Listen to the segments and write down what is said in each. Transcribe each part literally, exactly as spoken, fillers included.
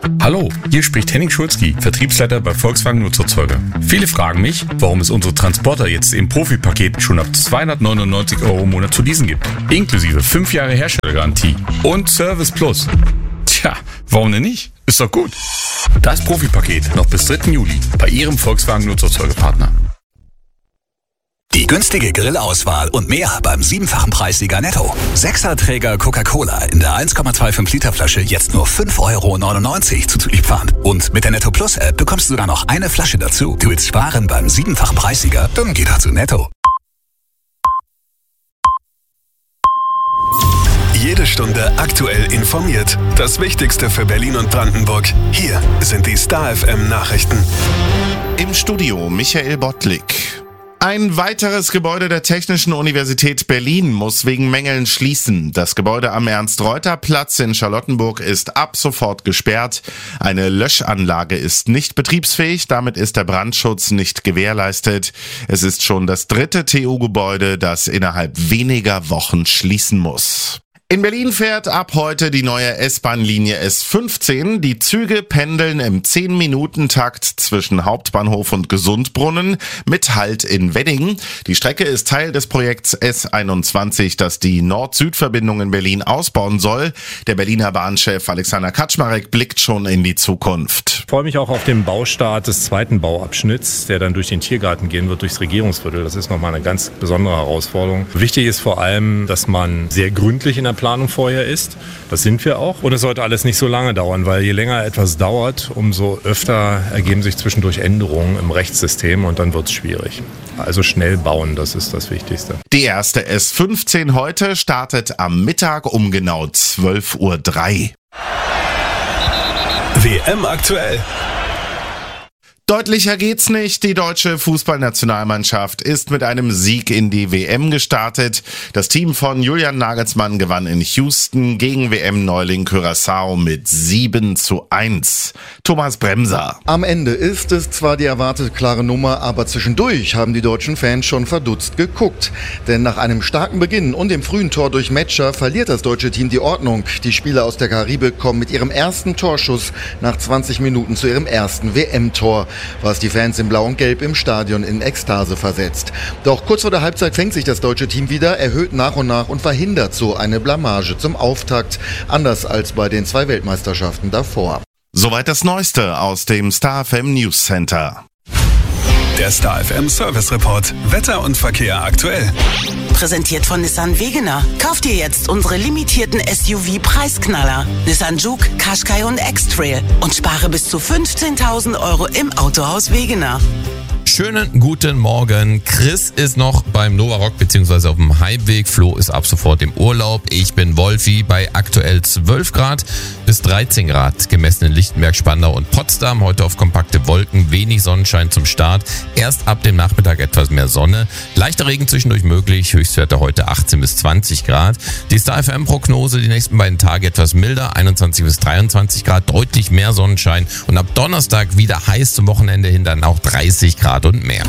Hallo, hier spricht Henning Schulzki, Vertriebsleiter bei Volkswagen Nutzerzeuger. Viele fragen mich, warum es unsere Transporter jetzt im Profi-Paket schon ab zweihundertneunundneunzig Euro im Monat zu leasen gibt. Inklusive fünf Jahre Herstellergarantie und Service Plus. Tja, warum denn nicht? Ist doch gut. Das Profi-Paket noch bis dritten Juli bei Ihrem Volkswagen Nutzerzeugerpartner. Die günstige Grillauswahl und mehr beim siebenfachen Preissieger Netto. Sechserträger Coca-Cola in der eins Komma fünfundzwanzig Liter Flasche jetzt nur fünf Euro neunundneunzig zuzüglich Pfand. Und mit der Netto Plus App bekommst du sogar noch eine Flasche dazu. Du willst sparen beim siebenfachen Preissieger? Dann geh doch zu Netto. Jede Stunde aktuell informiert. Das Wichtigste für Berlin und Brandenburg. Hier sind die Star F M Nachrichten. Im Studio Michael Bottlik. Ein weiteres Gebäude der Technischen Universität Berlin muss wegen Mängeln schließen. Das Gebäude am Ernst-Reuter-Platz in Charlottenburg ist ab sofort gesperrt. Eine Löschanlage ist nicht betriebsfähig, damit ist der Brandschutz nicht gewährleistet. Es ist schon das dritte T U-Gebäude, das innerhalb weniger Wochen schließen muss. In Berlin fährt ab heute die neue S-Bahn-Linie S fünfzehn. Die Züge pendeln im zehn-Minuten-Takt zwischen Hauptbahnhof und Gesundbrunnen mit Halt in Wedding. Die Strecke ist Teil des Projekts S einundzwanzig, das die Nord-Süd-Verbindung in Berlin ausbauen soll. Der Berliner Bahnchef Alexander Kaczmarek blickt schon in die Zukunft. Ich freue mich auch auf den Baustart des zweiten Bauabschnitts, der dann durch den Tiergarten gehen wird, durchs Regierungsviertel. Das ist nochmal eine ganz besondere Herausforderung. Wichtig ist vor allem, dass man sehr gründlich in der Planung vorher ist. Das sind wir auch. Und es sollte alles nicht so lange dauern, weil je länger etwas dauert, umso öfter ergeben sich zwischendurch Änderungen im Rechtssystem und dann wird es schwierig. Also schnell bauen, das ist das Wichtigste. Die erste S fünfzehn heute startet am Mittag um genau zwölf Uhr drei. W M aktuell. Deutlicher geht's nicht. Die deutsche Fußballnationalmannschaft ist mit einem Sieg in die W M gestartet. Das Team von Julian Nagelsmann gewann in Houston gegen W M-Neuling Curaçao mit sieben zu eins. Thomas Bremser. Am Ende ist es zwar die erwartet klare Nummer, aber zwischendurch haben die deutschen Fans schon verdutzt geguckt. Denn nach einem starken Beginn und dem frühen Tor durch Metscher verliert das deutsche Team die Ordnung. Die Spieler aus der Karibik kommen mit ihrem ersten Torschuss nach zwanzig Minuten zu ihrem ersten W M-Tor. Was die Fans in Blau und Gelb im Stadion in Ekstase versetzt. Doch kurz vor der Halbzeit fängt sich das deutsche Team wieder, erhöht nach und nach und verhindert so eine Blamage zum Auftakt, anders als bei den zwei Weltmeisterschaften davor. Soweit das Neueste aus dem Star F M News Center. Der Star F M Service Report. Wetter und Verkehr aktuell. Präsentiert von Nissan Wegener. Kauft ihr jetzt unsere limitierten S U V-Preisknaller. Nissan Juke, Qashqai und X-Trail. Und spare bis zu fünfzehntausend Euro im Autohaus Wegener. Schönen guten Morgen. Chris ist noch beim Nova Rock bzw. auf dem Heimweg. Flo ist ab sofort im Urlaub. Ich bin Wolfi bei aktuell zwölf Grad bis dreizehn Grad gemessen in Lichtenberg, Spandau und Potsdam. Heute auf kompakte Wolken, wenig Sonnenschein zum Start. Erst ab dem Nachmittag etwas mehr Sonne. Leichter Regen zwischendurch möglich. Höchstwerte heute achtzehn bis zwanzig Grad. Die Star F M-Prognose die nächsten beiden Tage etwas milder. einundzwanzig bis dreiundzwanzig Grad, deutlich mehr Sonnenschein. Und ab Donnerstag wieder heiß zum Wochenende hin, dann auch dreißig Grad und mehr.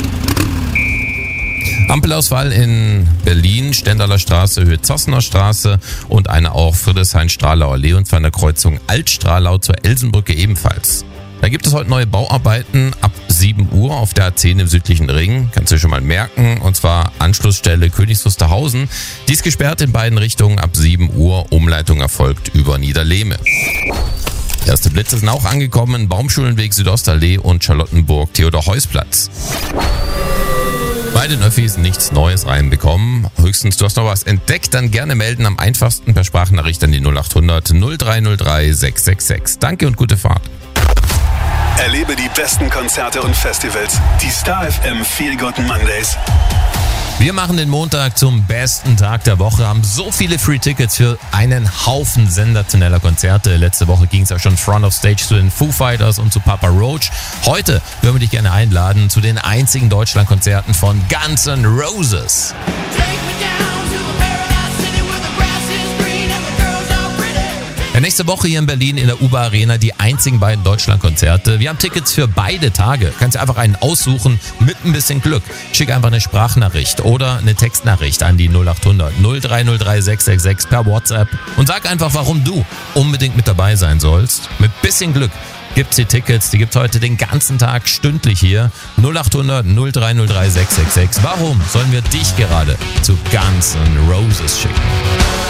Ampelausfall in Berlin, Stendaler Straße, Höhe Zossener Straße und eine auch Friedrichshain-Strahlau Allee und von der Kreuzung Altstrahlau zur Elsenbrücke ebenfalls. Da gibt es heute neue Bauarbeiten ab sieben Uhr auf der A zehn im südlichen Ring. Kannst du schon mal merken. Und zwar Anschlussstelle Königs Wusterhausen. Die ist gesperrt in beiden Richtungen ab sieben Uhr. Umleitung erfolgt über Niederlehme. Erste Blitze sind auch angekommen. Baumschulenweg Südostallee und Charlottenburg-Theodor-Heuss-Platz. Bei den Öffis nichts Neues reinbekommen. Höchstens du hast noch was entdeckt, dann gerne melden. Am einfachsten per Sprachnachricht an die null acht hundert null drei null drei sechs sechs sechs. Danke und gute Fahrt. Erlebe die besten Konzerte und Festivals. Die Star F M Feel Good Mondays. Wir machen den Montag zum besten Tag der Woche, haben so viele Free Tickets für einen Haufen sensationeller Konzerte. Letzte Woche ging es ja schon Front of Stage zu den Foo Fighters und zu Papa Roach. Heute würden wir dich gerne einladen zu den einzigen Deutschlandkonzerten von Guns N' Roses. Ja, nächste Woche hier in Berlin in der U B A Arena die einzigen beiden Deutschlandkonzerte. Wir haben Tickets für beide Tage. Kannst du einfach einen aussuchen mit ein bisschen Glück. Schick einfach eine Sprachnachricht oder eine Textnachricht an die null acht hundert null drei null drei sechs sechs sechs per WhatsApp und sag einfach, warum du unbedingt mit dabei sein sollst. Mit bisschen Glück gibt's die Tickets. Die gibt's heute den ganzen Tag stündlich hier. null acht hundert null drei null drei sechs sechs sechs. Warum sollen wir dich gerade zu Guns N' Roses schicken?